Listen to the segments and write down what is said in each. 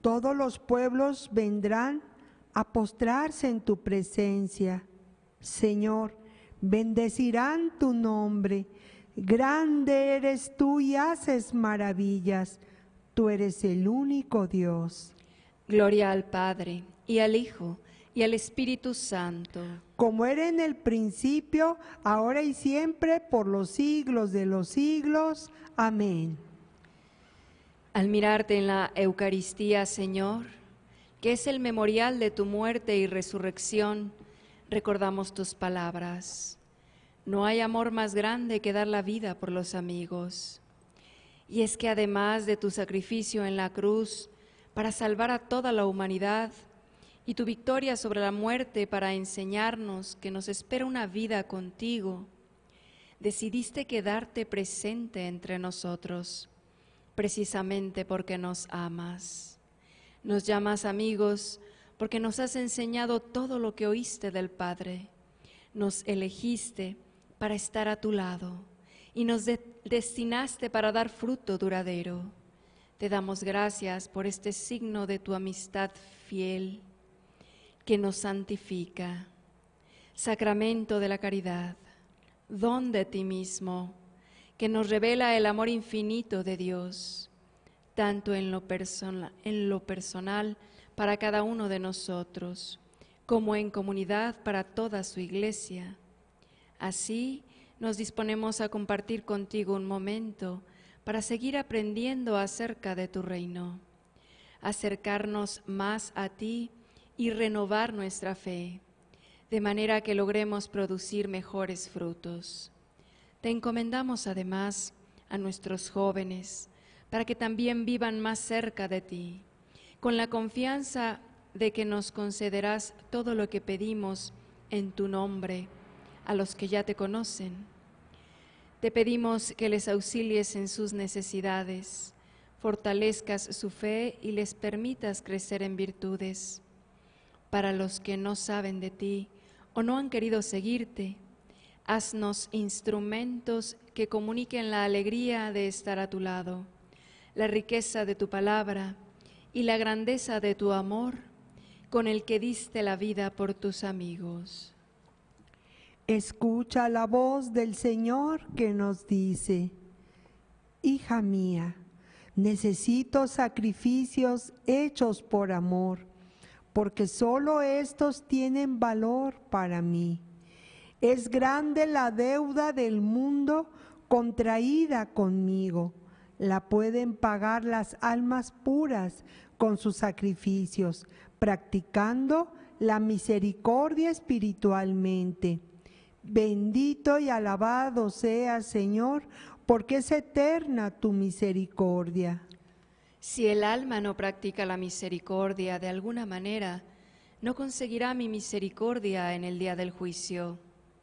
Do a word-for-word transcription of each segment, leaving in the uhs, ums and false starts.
Todos los pueblos vendrán a postrarse en tu presencia. Señor, bendecirán tu nombre. Grande eres tú y haces maravillas. Tú eres el único Dios. Gloria al Padre, y al Hijo, y al Espíritu Santo. Como era en el principio, ahora y siempre, por los siglos de los siglos. Amén. Al mirarte en la Eucaristía, Señor, que es el memorial de tu muerte y resurrección, recordamos tus palabras. No hay amor más grande que dar la vida por los amigos. Y es que además de tu sacrificio en la cruz para salvar a toda la humanidad y tu victoria sobre la muerte para enseñarnos que nos espera una vida contigo, decidiste quedarte presente entre nosotros, precisamente porque nos amas. Nos llamas amigos porque nos has enseñado todo lo que oíste del Padre. Nos elegiste para estar a tu lado y nos de- destinaste para dar fruto duradero. Te damos gracias por este signo de tu amistad fiel que nos santifica. Sacramento de la caridad, don de ti mismo, que nos revela el amor infinito de Dios, tanto en lo personal, en lo personal para cada uno de nosotros, como en comunidad para toda su iglesia. Así nos disponemos a compartir contigo un momento para seguir aprendiendo acerca de tu reino, acercarnos más a ti y renovar nuestra fe, de manera que logremos producir mejores frutos. Te encomendamos además a nuestros jóvenes, para que también vivan más cerca de ti, con la confianza de que nos concederás todo lo que pedimos en tu nombre a los que ya te conocen. Te pedimos que les auxilies en sus necesidades, fortalezcas su fe y les permitas crecer en virtudes. Para los que no saben de ti o no han querido seguirte, haznos instrumentos que comuniquen la alegría de estar a tu lado, la riqueza de tu palabra y la grandeza de tu amor con el que diste la vida por tus amigos. Escucha la voz del Señor que nos dice: Hija mía, necesito sacrificios hechos por amor, porque solo estos tienen valor para mí. Es grande la deuda del mundo contraída conmigo. La pueden pagar las almas puras con sus sacrificios, practicando la misericordia espiritualmente. Bendito y alabado seas, Señor, porque es eterna tu misericordia. Si el alma no practica la misericordia de alguna manera, no conseguirá mi misericordia en el día del juicio.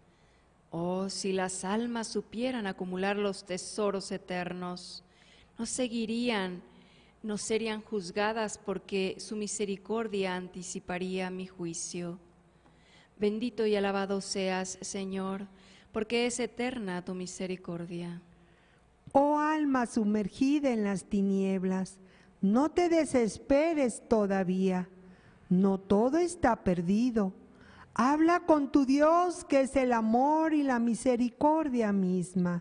Oh, si las almas supieran acumular los tesoros eternos, no seguirían, no serían juzgadas porque su misericordia anticiparía mi juicio. Bendito y alabado seas, Señor, porque es eterna tu misericordia. Oh alma sumergida en las tinieblas, no te desesperes todavía, no todo está perdido. Habla con tu Dios, que es el amor y la misericordia misma.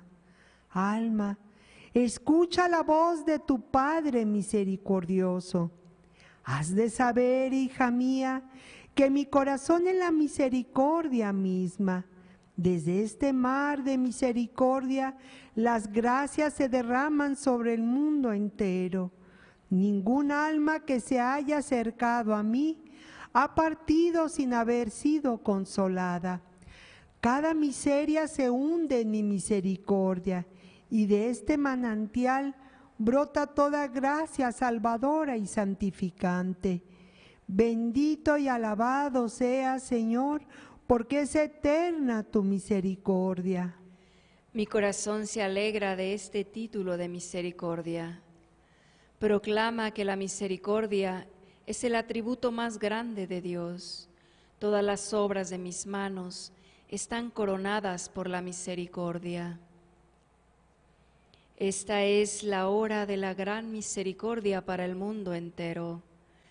Alma, escucha la voz de tu Padre misericordioso. Has de saber, hija mía, que mi corazón es la misericordia misma. Desde este mar de misericordia, las gracias se derraman sobre el mundo entero. Ningún alma que se haya acercado a mí ha partido sin haber sido consolada. Cada miseria se hunde en mi misericordia, y de este manantial brota toda gracia salvadora y santificante. Bendito y alabado seas, Señor, porque es eterna tu misericordia. Mi corazón se alegra de este título de misericordia. Proclama que la misericordia es el atributo más grande de Dios. Todas las obras de mis manos están coronadas por la misericordia. Esta es la hora de la gran misericordia para el mundo entero.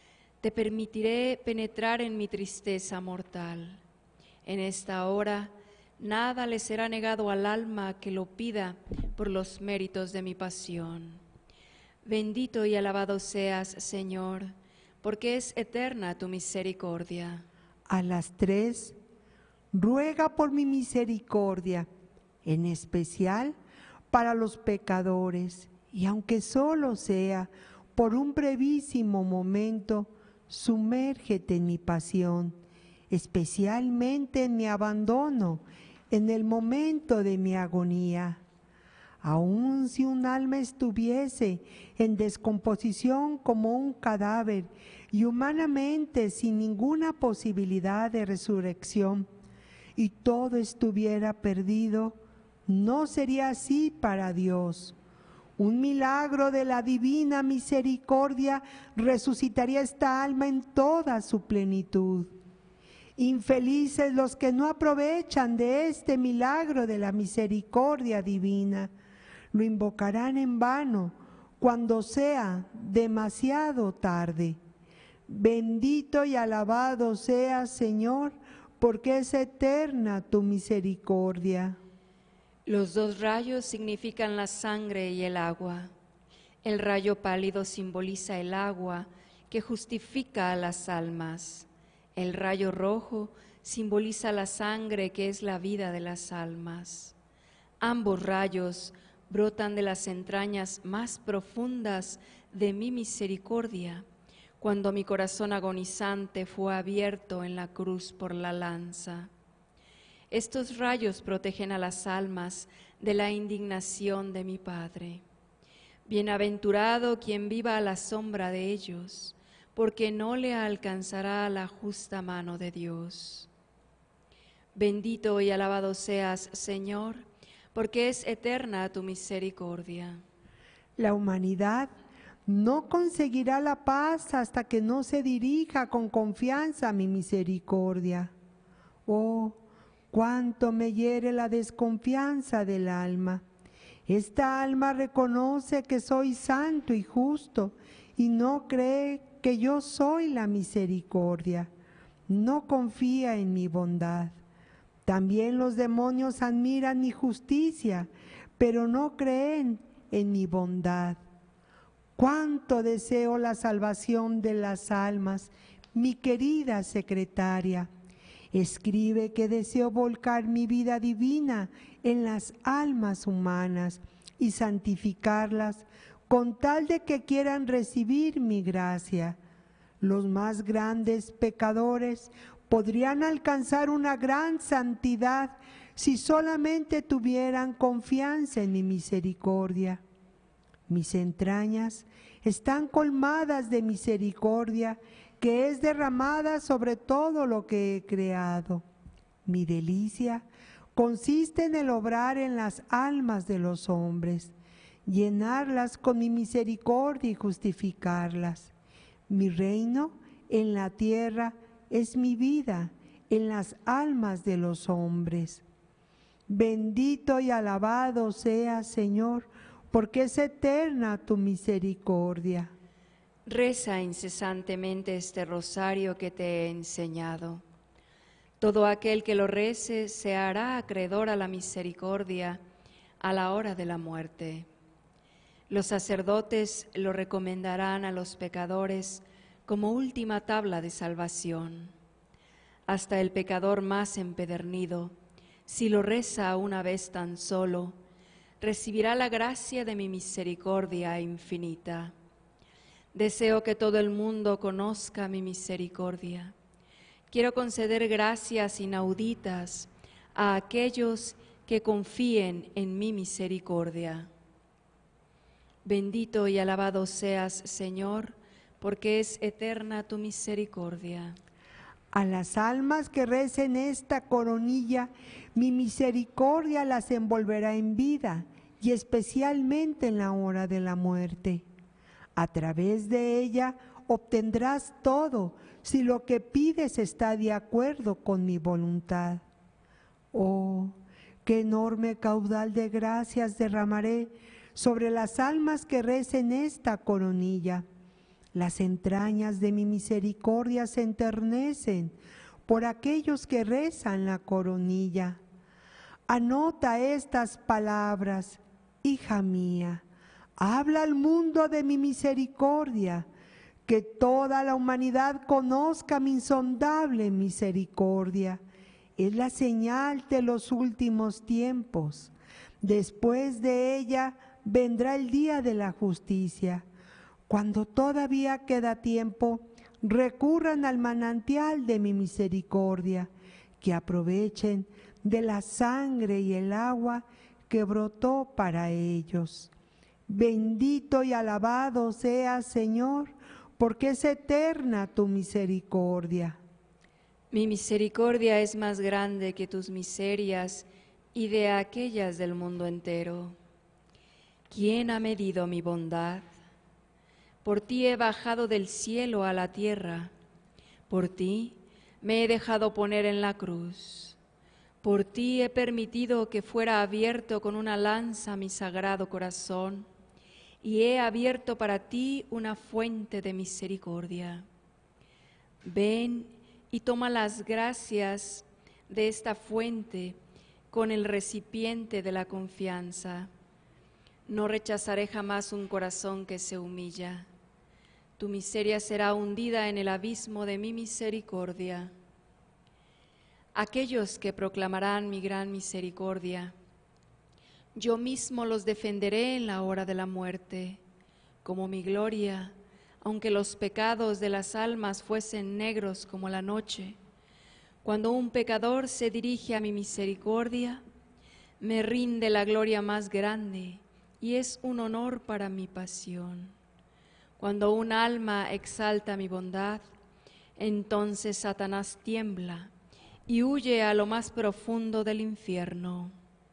te permitiré penetrar en mi tristeza mortal. En esta hora, nada le será negado al alma que lo pida por los méritos de mi pasión. Bendito y alabado seas, Señor, porque es eterna tu misericordia. A las tres, ruega por mi misericordia, en especial para los pecadores, y aunque solo sea por un brevísimo momento, sumérgete en mi pasión, especialmente en mi abandono, en el momento de mi agonía. Aun si un alma estuviese en descomposición como un cadáver y humanamente sin ninguna posibilidad de resurrección, y todo estuviera perdido, no sería así para Dios. Un milagro de la divina misericordia resucitaría esta alma en toda su plenitud. Infelices los que no aprovechan de este milagro de la misericordia divina. Lo invocarán en vano cuando sea demasiado tarde. Bendito y alabado seas, Señor, porque es eterna tu misericordia. Los dos rayos significan la sangre y el agua. El rayo pálido simboliza el agua que justifica a las almas. El rayo rojo simboliza la sangre que es la vida de las almas. Ambos rayos brotan de las entrañas más profundas de mi misericordia, cuando mi corazón agonizante fue abierto en la cruz por la lanza. Estos rayos protegen a las almas de la indignación de mi Padre. Bienaventurado quien viva a la sombra de ellos, porque no le alcanzará la justa mano de Dios. Bendito y alabado seas, Señor, porque es eterna tu misericordia. La humanidad no conseguirá la paz hasta que no se dirija con confianza a mi misericordia. Oh, cuánto me hiere la desconfianza del alma. Esta alma reconoce que soy santo y justo y no cree que yo soy la misericordia. No confía en mi bondad. También los demonios admiran mi justicia, pero no creen en mi bondad. Cuánto deseo la salvación de las almas, mi querida secretaria. Escribe que deseo volcar mi vida divina en las almas humanas y santificarlas con tal de que quieran recibir mi gracia. Los más grandes pecadores podrían alcanzar una gran santidad si solamente tuvieran confianza en mi misericordia. Mis entrañas están colmadas de misericordia, que es derramada sobre todo lo que he creado. Mi delicia consiste en el obrar en las almas de los hombres, llenarlas con mi misericordia y justificarlas. Mi reino en la tierra es mi vida en las almas de los hombres. Bendito y alabado seas, Señor, porque es eterna tu misericordia. Reza incesantemente este rosario que te he enseñado. Todo aquel que lo rece se hará acreedor a la misericordia a la hora de la muerte. Los sacerdotes lo recomendarán a los pecadores como última tabla de salvación. Hasta el pecador más empedernido, si lo reza una vez tan solo, recibirá la gracia de mi misericordia infinita. Deseo que todo el mundo conozca mi misericordia. Quiero conceder gracias inauditas a aquellos que confíen en mi misericordia. Bendito y alabado seas, Señor, porque es eterna tu misericordia. A las almas que recen esta coronilla, mi misericordia las envolverá en vida y especialmente en la hora de la muerte. A través de ella obtendrás todo si lo que pides está de acuerdo con mi voluntad. Oh, qué enorme caudal de gracias derramaré sobre las almas que recen esta coronilla. Las entrañas de mi misericordia se enternecen por aquellos que rezan la coronilla. Anota estas palabras, hija mía, habla al mundo de mi misericordia, que toda la humanidad conozca mi insondable misericordia. Es la señal de los últimos tiempos. Después de ella vendrá el día de la justicia. Cuando todavía queda tiempo, recurran al manantial de mi misericordia, que aprovechen de la sangre y el agua que brotó para ellos. Bendito y alabado seas, Señor, porque es eterna tu misericordia. Mi misericordia es más grande que tus miserias y de aquellas del mundo entero. ¿Quién ha medido mi bondad? Por ti he bajado del cielo a la tierra, por ti me he dejado poner en la cruz, por ti he permitido que fuera abierto con una lanza mi sagrado corazón, y he abierto para ti una fuente de misericordia. Ven y toma las gracias de esta fuente con el recipiente de la confianza. No rechazaré jamás un corazón que se humilla. Tu miseria será hundida en el abismo de mi misericordia. Aquellos que proclamarán mi gran misericordia, yo mismo los defenderé en la hora de la muerte, como mi gloria, aunque los pecados de las almas fuesen negros como la noche. Cuando un pecador se dirige a mi misericordia, me rinde la gloria más grande y es un honor para mi pasión. Cuando un alma exalta mi bondad, entonces Satanás tiembla y huye a lo más profundo del infierno.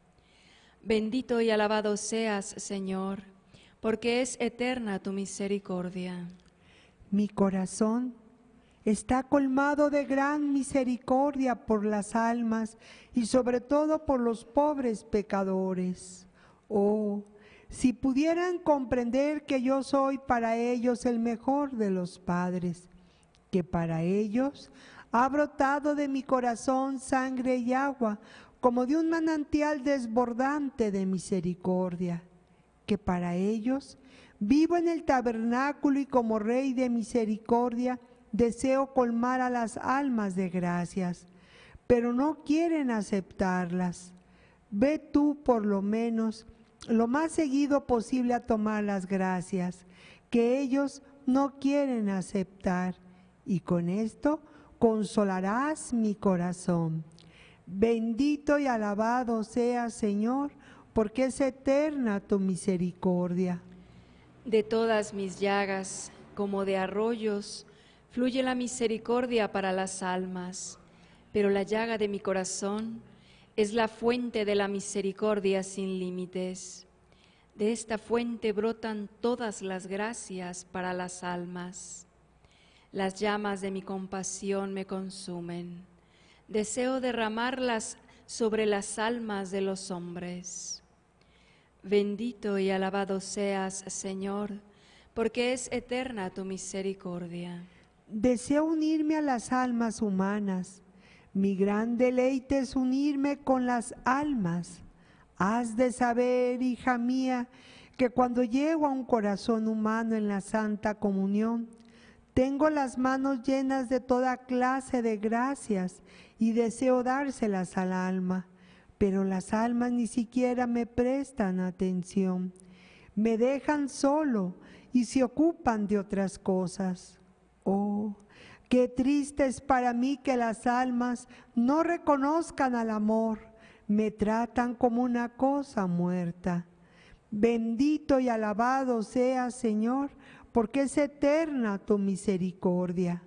Bendito y alabado seas, Señor, porque es eterna tu misericordia. Mi corazón está colmado de gran misericordia por las almas y sobre todo por los pobres pecadores. Oh, si pudieran comprender que yo soy para ellos el mejor de los padres, que para ellos ha brotado de mi corazón sangre y agua, como de un manantial desbordante de misericordia, que para ellos vivo en el tabernáculo y como Rey de misericordia deseo colmar a las almas de gracias, pero no quieren aceptarlas. Ve tú por lo menos lo más seguido posible a tomar las gracias que ellos no quieren aceptar, y con esto consolarás mi corazón. Bendito y alabado seas, Señor, porque es eterna tu misericordia. De todas mis llagas, como de arroyos, fluye la misericordia para las almas, pero la llaga de mi corazón es la fuente de la misericordia sin límites. De esta fuente brotan todas las gracias para las almas. Las llamas de mi compasión me consumen. Deseo derramarlas sobre las almas de los hombres. Bendito y alabado seas, Señor, porque es eterna tu misericordia. Deseo unirme a las almas humanas. Mi gran deleite es unirme con las almas. Has de saber, hija mía, que cuando llego a un corazón humano en la Santa Comunión, tengo las manos llenas de toda clase de gracias y deseo dárselas al alma, pero las almas ni siquiera me prestan atención. Me dejan solo y se ocupan de otras cosas. Oh, qué triste es para mí que las almas no reconozcan al amor, me tratan como una cosa muerta. Bendito y alabado seas, Señor, porque es eterna tu misericordia.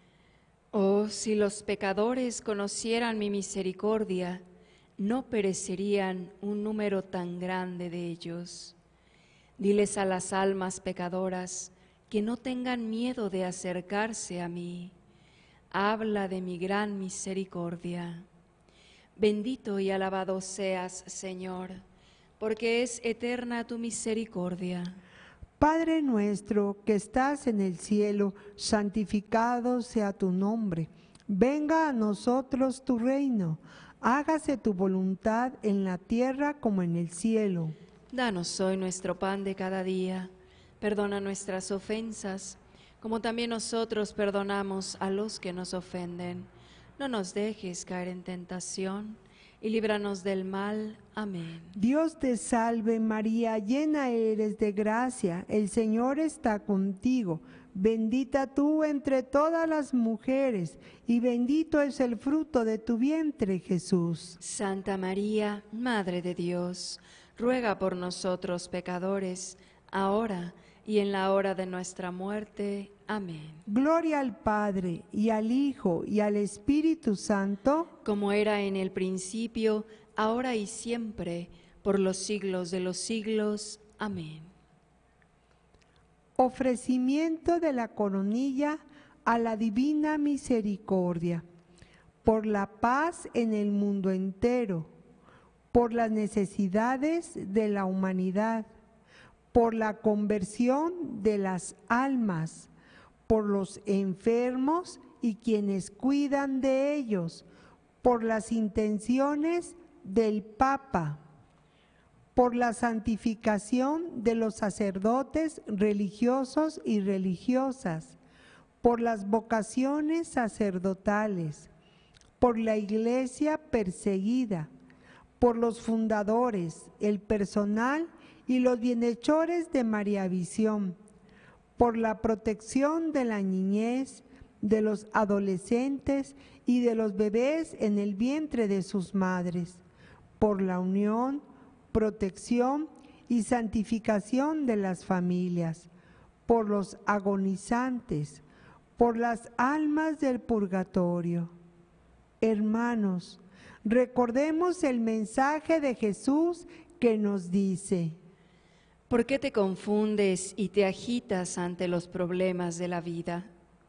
Oh, si los pecadores conocieran mi misericordia, no perecerían un número tan grande de ellos. Diles a las almas pecadoras que no tengan miedo de acercarse a mí. Habla de mi gran misericordia. Bendito y alabado seas, Señor, porque es eterna tu misericordia. Padre nuestro que estás en el cielo, santificado sea tu nombre. Venga a nosotros tu reino. Hágase tu voluntad en la tierra como en el cielo. Danos hoy nuestro pan de cada día. Perdona nuestras ofensas, como también nosotros perdonamos a los que nos ofenden. No nos dejes caer en tentación y líbranos del mal. Amén. Dios te salve María, llena eres de gracia, el Señor está contigo. Bendita tú entre todas las mujeres, y bendito es el fruto de tu vientre, Jesús. Santa María, Madre de Dios, ruega por nosotros pecadores, ahora y en la hora de nuestra muerte. Amén. Gloria al Padre, y al Hijo, y al Espíritu Santo, como era en el principio, ahora y siempre, por los siglos de los siglos. Amén. Ofrecimiento de la coronilla a la divina misericordia, por la paz en el mundo entero, por las necesidades de la humanidad, por la conversión de las almas, por los enfermos y quienes cuidan de ellos, por las intenciones del Papa, por la santificación de los sacerdotes religiosos y religiosas, por las vocaciones sacerdotales, por la Iglesia perseguida, por los fundadores, el personal y los bienhechores de María Visión, por la protección de la niñez, de los adolescentes y de los bebés en el vientre de sus madres, por la unión, protección y santificación de las familias, por los agonizantes, por las almas del purgatorio. Hermanos, recordemos el mensaje de Jesús que nos dice: ¿por qué te confundes y te agitas ante los problemas de la vida?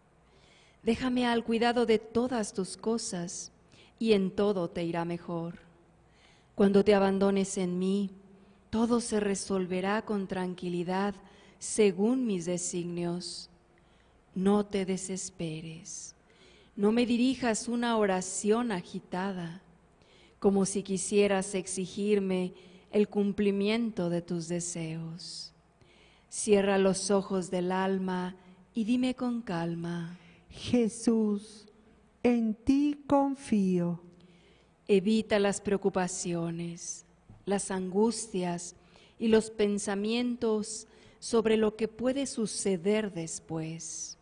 Déjame al cuidado de todas tus cosas, y en todo te irá mejor. Cuando te abandones en mí, todo se resolverá con tranquilidad según mis designios. No te desesperes, no me dirijas una oración agitada, como si quisieras exigirme el cumplimiento de tus deseos. Cierra los ojos del alma y dime con calma: Jesús, en ti confío. Evita las preocupaciones, las angustias y los pensamientos sobre lo que puede suceder después.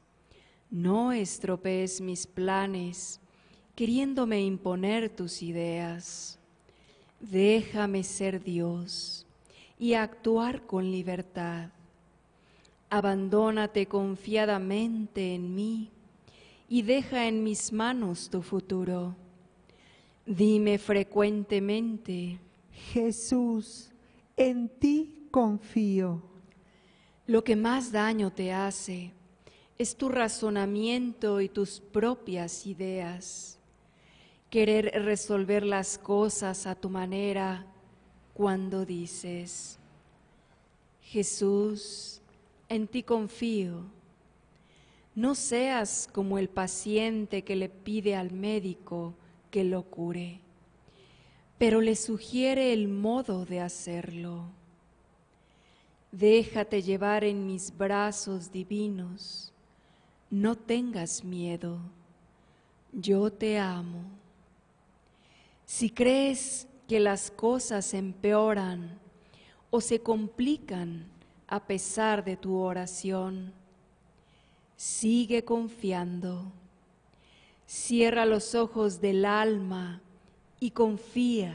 No estropees mis planes, queriéndome imponer tus ideas. Déjame ser Dios y actuar con libertad. Abandónate confiadamente en mí y deja en mis manos tu futuro. Dime frecuentemente: Jesús, en ti confío. Lo que más daño te hace es tu razonamiento y tus propias ideas. Querer resolver las cosas a tu manera cuando dices: Jesús, en ti confío. No seas como el paciente que le pide al médico que lo cure, pero le sugiere el modo de hacerlo. Déjate llevar en mis brazos divinos, no tengas miedo, yo te amo. Si crees que las cosas empeoran o se complican a pesar de tu oración, sigue confiando. Cierra los ojos del alma y confía.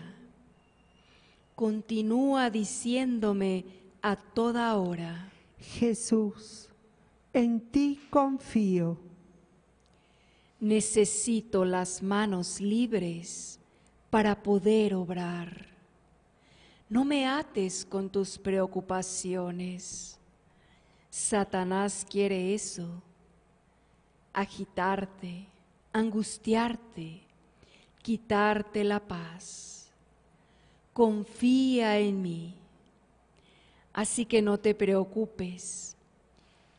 Continúa diciéndome a toda hora: Jesús, en ti confío. Necesito las manos libres para poder obrar. No me ates con tus preocupaciones. Satanás quiere eso: agitarte, angustiarte, quitarte la paz. Confía en mí. Así que no te preocupes,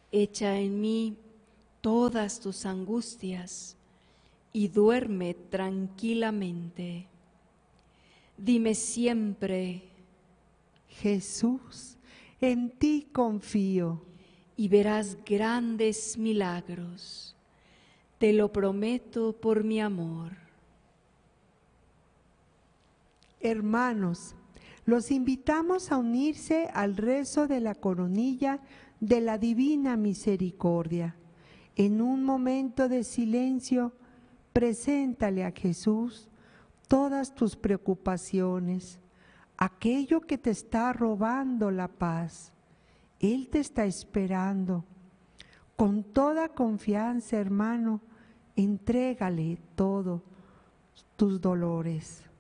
Echa en mí todas tus angustias y duerme tranquilamente. Dime siempre, Jesús, en ti confío. y verás grandes milagros. Te lo prometo por mi amor. Hermanos, los invitamos a unirse al rezo de la coronilla de la Divina Misericordia. En un momento de silencio, preséntale a Jesús todas tus preocupaciones, aquello que te está robando la paz. Él te está esperando. Con toda confianza, hermano, entrégale todos tus dolores.